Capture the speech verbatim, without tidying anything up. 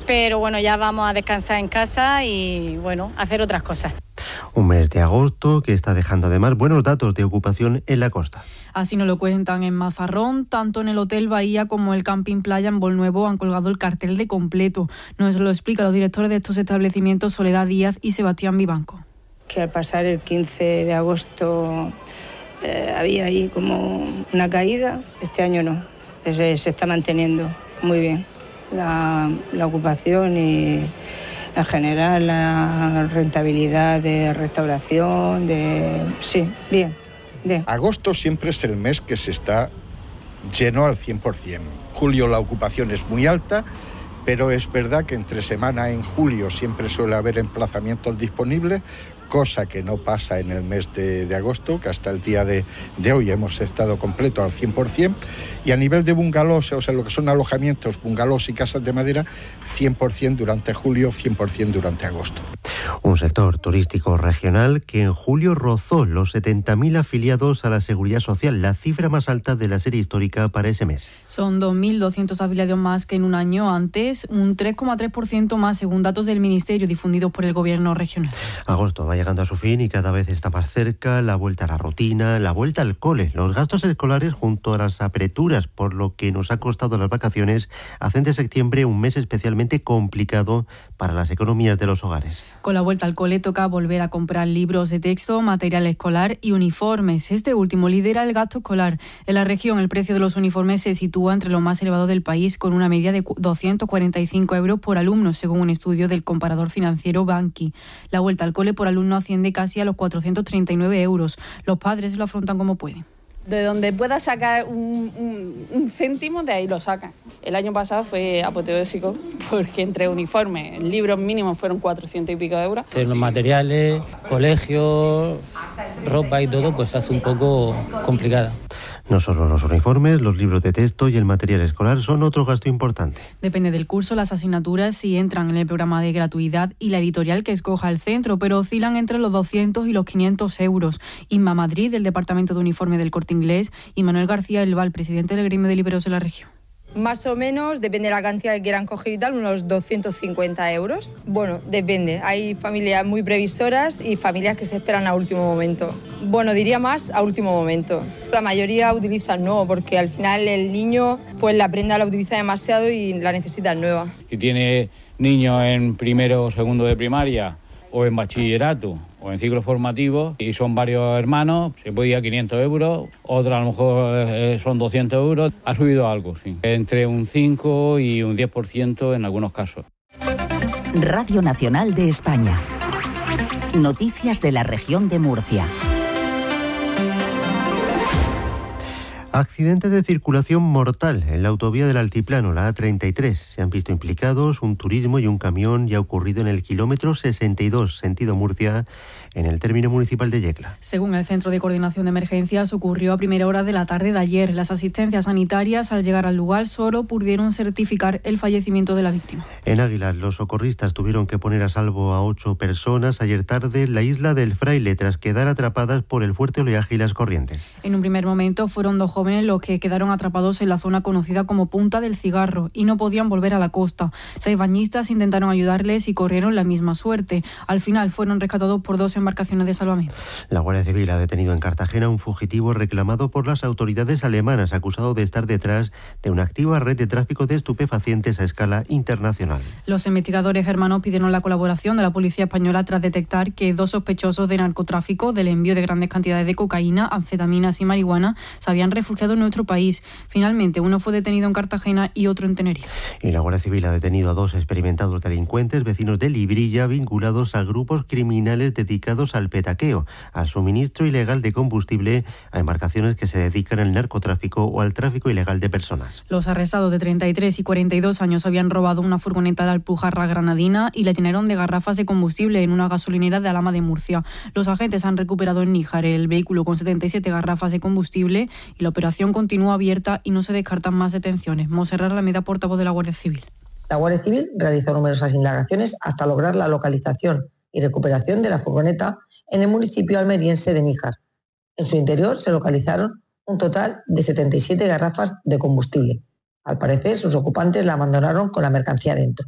pero bueno, ya vamos a descansar en casa y bueno, hacer otras cosas. Un mes de agosto que está dejando además buenos datos de ocupación en la costa. Así nos lo cuentan en Mazarrón, tanto en el Hotel Bahía como el Camping Playa en Bolnuevo han colgado el cartel de completo. Nos lo explican los directores de estos establecimientos, Soledad Díaz y Sebastián Vivanco. Que al pasar el quince de agosto eh, había ahí como una caída, este año no, se, se está manteniendo muy bien la, la ocupación y en general la rentabilidad de restauración, de sí, bien, bien. Agosto siempre es el mes que se está lleno al cien por ciento. Julio la ocupación es muy alta, pero es verdad que entre semana en julio siempre suele haber emplazamientos disponibles, cosa que no pasa en el mes de, de agosto, que hasta el día de, de hoy hemos estado completo al cien por ciento. Y a nivel de bungalows, o sea, lo que son alojamientos, bungalows y casas de madera, cien por ciento durante julio, cien por ciento durante agosto. Un sector turístico regional que en julio rozó los setenta mil afiliados a la Seguridad Social, la cifra más alta de la serie histórica para ese mes. Son dos mil doscientos afiliados más que en un año antes, un tres coma tres por ciento más según datos del Ministerio difundidos por el Gobierno regional. Agosto va llegando a su fin y cada vez está más cerca la vuelta a la rutina, la vuelta al cole. Los gastos escolares junto a las aperturas, por lo que nos ha costado las vacaciones, hacen de septiembre un mes especialmente complicado para las economías de los hogares. Con la vuelta al cole toca volver a comprar libros de texto, material escolar y uniformes. Este último lidera el gasto escolar. En la región el precio de los uniformes se sitúa entre los más elevados del país, con una media de doscientos cuarenta y cinco euros por alumno, según un estudio del comparador financiero Banqui. La vuelta al cole por alumno asciende casi a los cuatrocientos treinta y nueve euros. Los padres lo afrontan como pueden. De donde pueda sacar un, un, un céntimo, de ahí lo sacan. El año pasado fue apoteósico porque entre uniformes, libros mínimos fueron cuatrocientos y pico de euros. Los materiales, colegios, ropa y todo, pues hace un poco complicada. No solo los uniformes, los libros de texto y el material escolar son otro gasto importante. Depende del curso, las asignaturas sí entran en el programa de gratuidad y la editorial que escoja el centro, pero oscilan entre los doscientos y los quinientos euros. Inma Madrid, del Departamento de Uniforme del Corte Inglés, y Manuel García Elval, presidente del Gremio de Libreros de la región. Más o menos, depende de la cantidad que quieran coger y tal, unos doscientos cincuenta euros. Bueno, depende. Hay familias muy previsoras y familias que se esperan a último momento. Bueno, diría más a último momento. La mayoría utilizan nuevo porque al final el niño, pues la prenda la utiliza demasiado y la necesita nueva. Si tiene niños en primero o segundo de primaria o en bachillerato o en ciclos formativos y son varios hermanos, se puede ir a quinientos euros, otros a lo mejor eh, son doscientos euros. Ha subido algo, sí, entre un cinco y un diez por ciento en algunos casos. Radio Nacional de España. Noticias de la región de Murcia. Accidente de circulación mortal en la autovía del Altiplano, la A treinta y tres. Se han visto implicados un turismo y un camión y ha ocurrido en el kilómetro sesenta y dos, sentido Murcia, en el término municipal de Yecla. Según el Centro de Coordinación de Emergencias, ocurrió a primera hora de la tarde de ayer. Las asistencias sanitarias, al llegar al lugar, solo pudieron certificar el fallecimiento de la víctima. En Águilas, los socorristas tuvieron que poner a salvo a ocho personas ayer tarde en la isla del Fraile, tras quedar atrapadas por el fuerte oleaje y las corrientes. En un primer momento fueron dos jóvenes los que quedaron atrapados en la zona conocida como Punta del Cigarro y no podían volver a la costa. Seis bañistas intentaron ayudarles y corrieron la misma suerte. Al final fueron rescatados por dos embarcaciones de salvamento. La Guardia Civil ha detenido en Cartagena a un fugitivo reclamado por las autoridades alemanas, acusado de estar detrás de una activa red de tráfico de estupefacientes a escala internacional. Los investigadores germanos pidieron la colaboración de la policía española tras detectar que dos sospechosos de narcotráfico, del envío de grandes cantidades de cocaína, anfetaminas y marihuana, se habían refugiado en nuestro país. Finalmente, uno fue detenido en Cartagena y otro en Tenerife. Y la Guardia Civil ha detenido a dos experimentados delincuentes vecinos de Librilla vinculados a grupos criminales dedicados al petaqueo, al suministro ilegal de combustible a embarcaciones que se dedican al narcotráfico o al tráfico ilegal de personas. Los arrestados de treinta y tres y cuarenta y dos años habían robado una furgoneta de Alpujarra Granadina y la llenaron de garrafas de combustible en una gasolinera de Alhama de Murcia. Los agentes han recuperado en Níjar el vehículo con setenta y siete garrafas de combustible y la operación continúa abierta y no se descartan más detenciones. Monserrat Alameda, portavoz de la Guardia Civil. La Guardia Civil realizó numerosas indagaciones hasta lograr la localización y recuperación de la furgoneta en el municipio almeriense de Níjar. En su interior se localizaron un total de setenta y siete garrafas de combustible. Al parecer, sus ocupantes la abandonaron con la mercancía dentro.